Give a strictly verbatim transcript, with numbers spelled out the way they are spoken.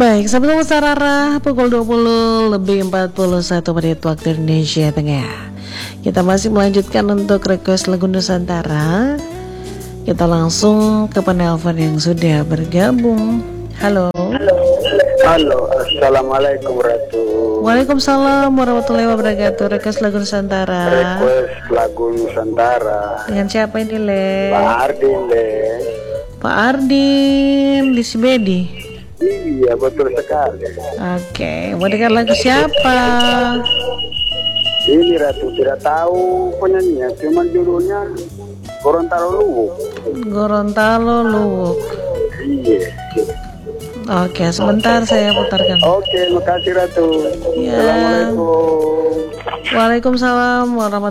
Baik, sahabat Musarara, pukul dua puluh lebih empat puluh satu menit waktu Indonesia Tengah. Kita masih melanjutkan untuk request lagu Nusantara. Kita langsung ke penelpon yang sudah bergabung. Halo. Halo. Halo, assalamualaikum warahmatullahi. Waalaikumsalam warahmatullahi wabarakatuh. Request lagu Nusantara. Request lagu Nusantara. Dengan siapa ini, Le? Pak Ardin, Le. Pak Ardin di Sibedi. Iya, betul sekali. Oke, mau dengar lagu siapa? Ini Ratu tidak tahu penyanyinya, cuman judulnya Gorontalo Luwuk. Gorontalo Luwuk. Iya. Oke, sebentar saya putarkan. Oke, makasih Ratu. Ya. Assalamualaikum. Waalaikumsalam warahmatullahi